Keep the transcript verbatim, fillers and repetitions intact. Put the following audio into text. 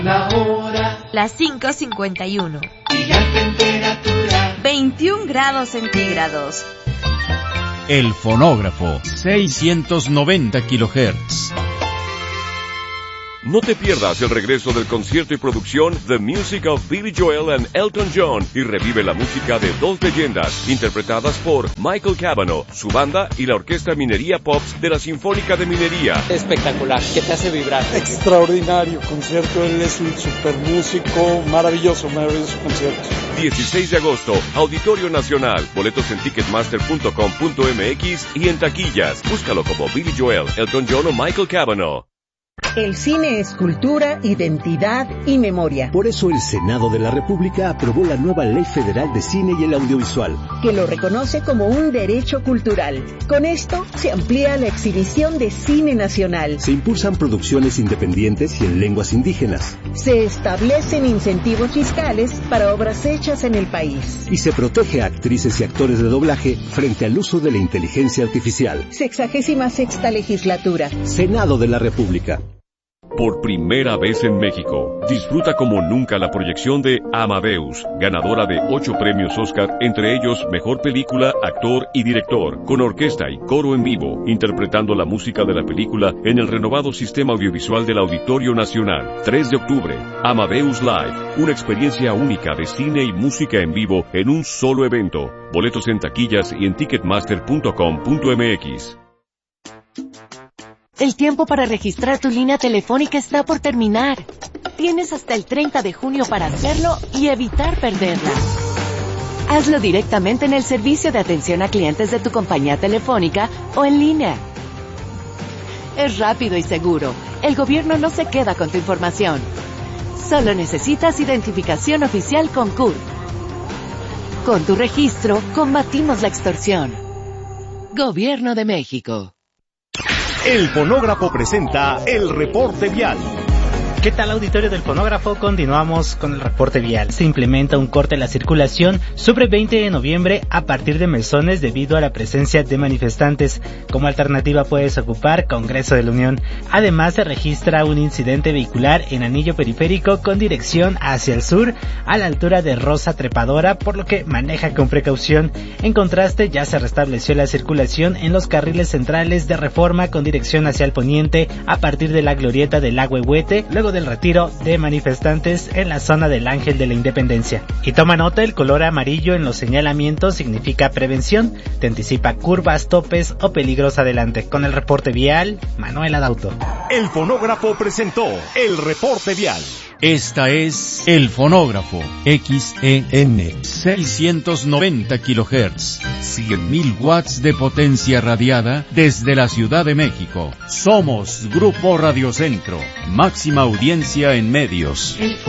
La hora. Las cinco cincuenta y uno. Y la temperatura. veintiún grados centígrados. El fonógrafo, seiscientos noventa kilohertz. No te pierdas el regreso del concierto y producción The Music of Billy Joel and Elton John y revive la música de dos leyendas interpretadas por Michael Cavanaugh, su banda y la Orquesta Minería Pops de la Sinfónica de Minería. Espectacular, que te hace vibrar. Extraordinario concierto, él es un super músico, maravilloso, maravilloso concierto. dieciséis de agosto, Auditorio Nacional, boletos en ticketmaster punto com punto m x y en taquillas. Búscalo como Billy Joel, Elton John o Michael Cavanaugh. El cine es cultura, identidad y memoria. Por eso el Senado de la República aprobó la nueva Ley Federal de Cine y el Audiovisual, que lo reconoce como un derecho cultural. Con esto se amplía la exhibición de cine nacional. Se impulsan producciones independientes y en lenguas indígenas. Se establecen incentivos fiscales para obras hechas en el país. Y se protege a actrices y actores de doblaje frente al uso de la inteligencia artificial. Sexagésima sexta legislatura. Senado de la República. Por primera vez en México, disfruta como nunca la proyección de Amadeus, ganadora de ocho premios Oscar, entre ellos Mejor Película, Actor y Director, con orquesta y coro en vivo, interpretando la música de la película en el renovado sistema audiovisual del Auditorio Nacional. tres de octubre, Amadeus Live, una experiencia única de cine y música en vivo en un solo evento. Boletos en taquillas y en ticketmaster punto com punto m x. El tiempo para registrar tu línea telefónica está por terminar. Tienes hasta el treinta de junio para hacerlo y evitar perderla. Hazlo directamente en el servicio de atención a clientes de tu compañía telefónica o en línea. Es rápido y seguro. El gobierno no se queda con tu información. Solo necesitas identificación oficial con C U R. Con tu registro, combatimos la extorsión. Gobierno de México. El Fonógrafo presenta el reporte vial. ¿Qué tal, auditorio del Fonógrafo? Continuamos con el reporte vial. Se implementa un corte en la circulación sobre veinte de noviembre a partir de Mesones debido a la presencia de manifestantes. Como alternativa puedes ocupar Congreso de la Unión. Además se registra un incidente vehicular en anillo periférico con dirección hacia el sur a la altura de Rosa Trepadora, por lo que maneja con precaución. En contraste, ya se restableció la circulación en los carriles centrales de Reforma con dirección hacia el poniente a partir de la glorieta del Agüehuete, luego del retiro de manifestantes en la zona del Ángel de la Independencia. Y toma nota, el color amarillo en los señalamientos significa prevención, te anticipa curvas, topes o peligros adelante. Con el reporte vial, Manuel Adauto. El Fonógrafo presentó el reporte vial. Esta es El Fonógrafo, X E N, seiscientos noventa kilohertz, cien mil watts de potencia radiada desde la Ciudad de México. Somos Grupo Radio Centro, máxima audiencia en medios.